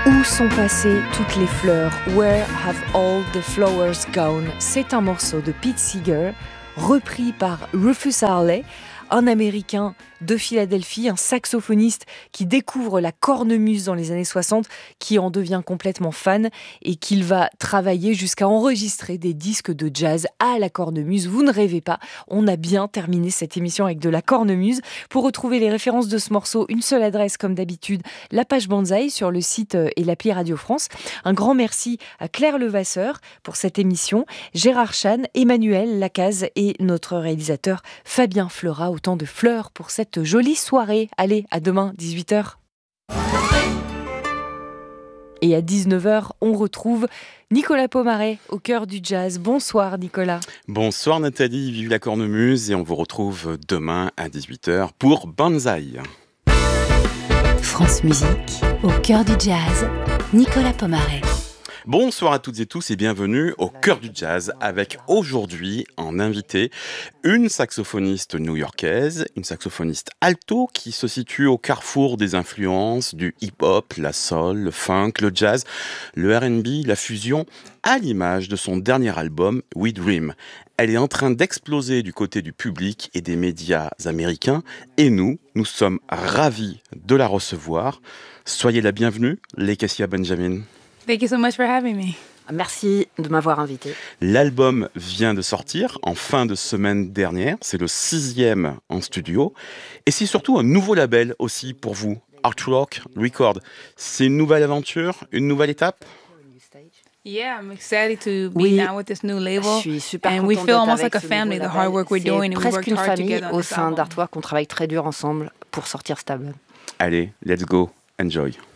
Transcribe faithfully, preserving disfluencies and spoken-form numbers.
Où sont passées toutes les fleurs? Where have all the flowers gone? C'est un morceau de Pete Seeger, repris par Rufus Harley, un Américain de Philadelphie, un saxophoniste qui découvre la cornemuse dans les années soixante, qui en devient complètement fan et qu'il va travailler jusqu'à enregistrer des disques de jazz à la cornemuse. Vous ne rêvez pas, on a bien terminé cette émission avec de la cornemuse. Pour retrouver les références de ce morceau, une seule adresse comme d'habitude, la page Banzai sur le site et l'appli Radio France. Un grand merci à Claire Levasseur pour cette émission, Gérard Chan, Emmanuel Lacaze et notre réalisateur Fabien Fleurat. Autant de fleurs pour cette jolie soirée. Allez, à demain, dix-huit heures. Et à dix-neuf heures, on retrouve Nicolas Pomaret au cœur du jazz. Bonsoir Nicolas. Bonsoir Nathalie, vive la cornemuse et on vous retrouve demain à dix-huit heures pour Banzai. France Musique, au cœur du jazz, Nicolas Pomaret. Bonsoir à toutes et tous et bienvenue au cœur du jazz avec aujourd'hui en invité une saxophoniste new-yorkaise, une saxophoniste alto qui se situe au carrefour des influences du hip-hop, la soul, le funk, le jazz, le R and B, la fusion, à l'image de son dernier album We Dream. Elle est en train d'exploser du côté du public et des médias américains et nous, nous sommes ravis de la recevoir. Soyez la bienvenue, Lekessia Benjamin. Thank you so much for having me. Merci de m'avoir invité. L'album vient de sortir en fin de semaine dernière. C'est le sixième en studio. Et c'est surtout un nouveau label aussi pour vous, Art Rock Record. C'est une nouvelle aventure, une nouvelle étape? Yeah, I'm excited to be Oui, now with this new label. Je suis super and contente we feel d'être almost avec like a ce family, nouveau the hard work we're label. doing, and C'est we presque worked une hard famille together on au this sein album. d'Artwork. On travaille très dur ensemble pour sortir cet album. Allez, let's go, enjoy.